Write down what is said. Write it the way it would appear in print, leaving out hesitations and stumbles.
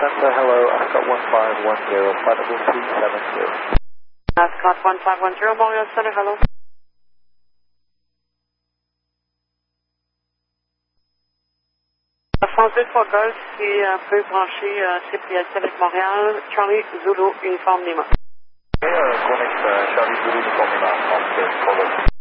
Center, hello, Ascot 1510, flight level 370. Ascot 1510, Montreal Center, hello. France 2 3 Golf, qui peut brancher CPLC avec Montréal, Charlie Zulu, uniforme Lima. Connect Charlie Zulu, uniforme Lima, France 3 Golf.